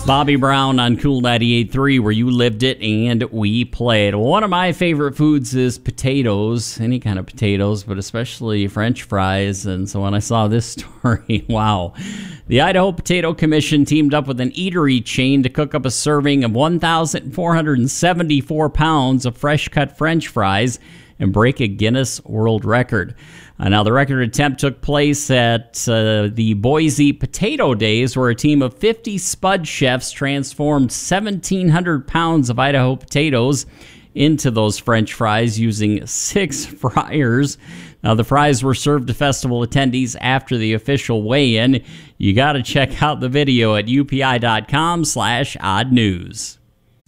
Bobby Brown on Cool 98.3, where you lived it and we played. One of my favorite foods is potatoes, any kind of potatoes, but especially French fries. And so when I saw this story, wow. The Idaho Potato Commission teamed up with an eatery chain to cook up a serving of 1,474 pounds of fresh-cut French fries and break a Guinness World Record. Now, the record attempt took place at the Boise Potato Days, where a team of 50 spud chefs transformed 1,700 pounds of Idaho potatoes into those French fries using 6 fryers. Now, the fries were served to festival attendees after the official weigh-in. You got to check out the video at upi.com/odd news.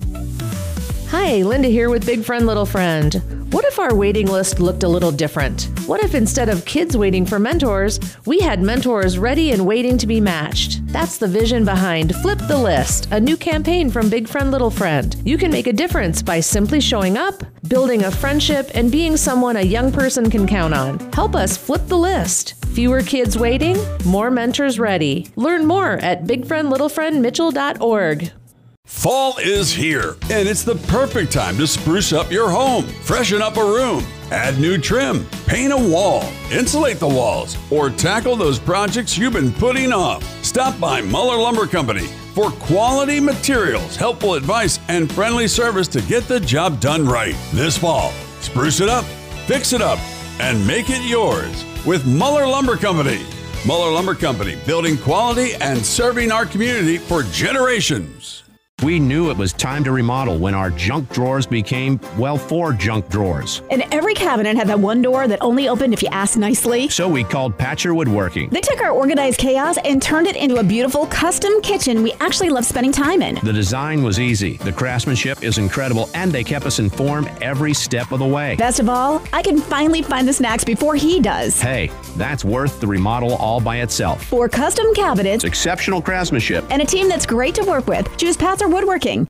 Hi, Linda here with Big Friend Little Friend. What if our waiting list looked a little different? What if instead of kids waiting for mentors, we had mentors ready and waiting to be matched? That's the vision behind Flip the List, a new campaign from Big Friend Little Friend. You can make a difference by simply showing up, building a friendship, and being someone a young person can count on. Help us flip the list. Fewer kids waiting, more mentors ready. Learn more at bigfriendlittlefriendmitchell.org. Fall is here, and it's the perfect time to spruce up your home, freshen up a room, add new trim, paint a wall, insulate the walls, or tackle those projects you've been putting off. Stop by Muller Lumber Company for quality materials, helpful advice, and friendly service to get the job done right. This fall, spruce it up, fix it up, and make it yours with Muller Lumber Company. Muller Lumber Company, building quality and serving our community for generations. We knew it was time to remodel when our junk drawers became, well, 4 junk drawers. And every cabinet had that one door that only opened if you asked nicely. So we called Patcher Woodworking. They took our organized chaos and turned it into a beautiful custom kitchen we actually love spending time in. The design was easy, the craftsmanship is incredible, and they kept us informed every step of the way. Best of all, I can finally find the snacks before he does. Hey, that's worth the remodel all by itself. For custom cabinets, Exceptional craftsmanship, and a team that's great to work with, choose Patzer Woodworking.